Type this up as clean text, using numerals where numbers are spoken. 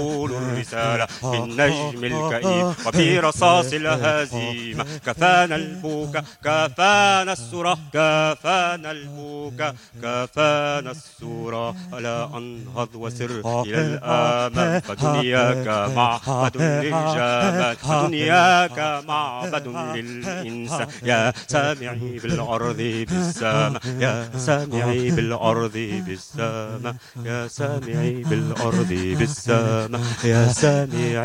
الرسالة في النجم الكئيب وفي رصاص الهزيمة. كفانا البكا كفانا السرى كفانا البكا كفانا السرى. ألا أنهض وسر إلى الأمام فدنياك معبد للجمال ودنياك معبد للإنسان. يا سامعي بالأرض بالسماء يا سامعي بالأرض بالسماء يا سامعي بالأرض بالسماء يا سامعي